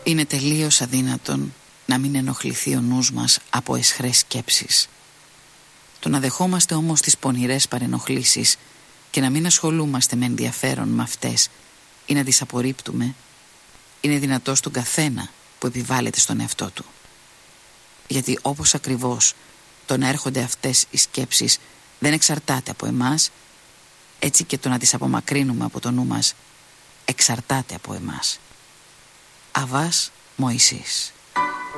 Είναι τελείως αδύνατον να μην ενοχληθεί ο νους μας από αισχρές σκέψεις. Το να δεχόμαστε όμως τις πονηρές παρενοχλήσεις και να μην ασχολούμαστε με ενδιαφέρον με αυτές ή να τις απορρίπτουμε, είναι δυνατό στον καθένα που επιβάλλεται στον εαυτό του. Γιατί όπως ακριβώς το να έρχονται αυτές οι σκέψεις δεν εξαρτάται από εμάς, έτσι και το να τις απομακρύνουμε από το νου μας εξαρτάται από εμάς. Αβάς Μωυσής.